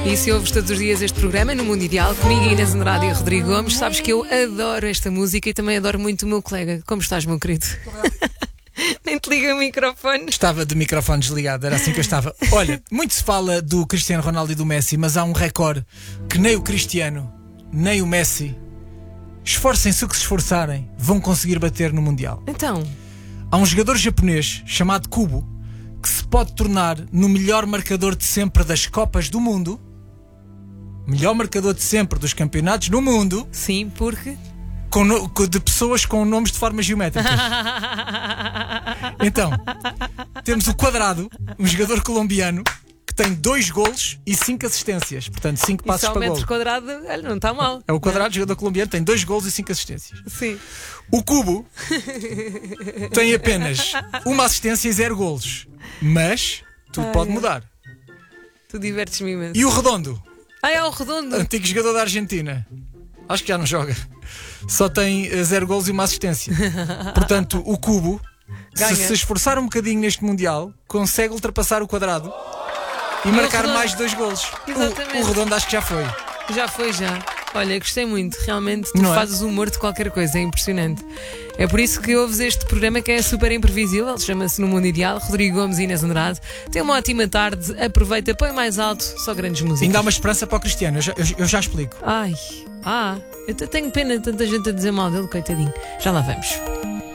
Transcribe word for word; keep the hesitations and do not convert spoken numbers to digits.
E se ouves todos os dias este programa no Mundo Ideal, comigo Inês Andrade e Rodrigo Gomes, sabes que eu adoro esta música e também adoro muito o meu colega. Como estás, meu querido? Nem te liga o microfone. Estava de microfone desligado, era assim que eu estava. Olha, muito se fala do Cristiano Ronaldo e do Messi, mas há um recorde que nem o Cristiano, nem o Messi, esforcem-se o que se esforçarem, vão conseguir bater no Mundial. Então? Há um jogador japonês chamado Kubo que se pode tornar no melhor marcador de sempre das Copas do Mundo. Melhor marcador de sempre dos campeonatos no mundo. Sim, porque... Com no, de pessoas com nomes de formas geométricas. Então, temos o Quadrado, um jogador colombiano que tem dois golos e cinco assistências. Portanto, cinco passos para gol. O Quadrado, olha, não está mal. É o Quadrado, jogador colombiano, tem dois golos e cinco assistências. Sim. O Kubo tem apenas uma assistência e zero golos. Mas tudo Ai, pode mudar. Tu divertes-me imenso. E o Redondo? Ah, é o Redondo. Antigo jogador da Argentina. Acho que já não joga. Só tem uh, zero golos e uma assistência. Portanto, o Kubo, se se esforçar um bocadinho neste Mundial, consegue ultrapassar o Quadrado e, e marcar mais de dois golos. O, o Redondo acho que já foi. Já foi, já. Olha, gostei muito. Realmente, tu não fazes o humor de qualquer coisa. É impressionante. É por isso que ouves este programa que é super imprevisível. Chama-se No Mundo Ideal. Rodrigo Gomes e Inês Andrade. Tem uma ótima tarde. Aproveita, põe mais alto. Só grandes músicas. Ainda há uma esperança para o Cristiano. Eu já, eu, eu já explico. Ai, ah, eu tenho pena de tanta gente a dizer mal dele, coitadinho. Já lá vamos.